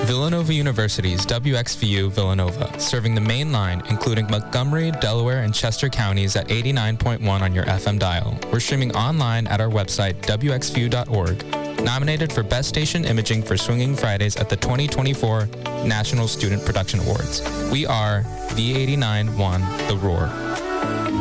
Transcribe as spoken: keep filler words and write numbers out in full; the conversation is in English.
Villanova University's W X V U Villanova, serving the main line, including Montgomery, Delaware, and Chester counties at eighty-nine point one on your F M dial. We're streaming online at our website, W X V U dot org. Nominated for Best Station Imaging for Swinging Fridays at the twenty twenty-four National Student Production Awards. We are V eighty-nine point one The Roar.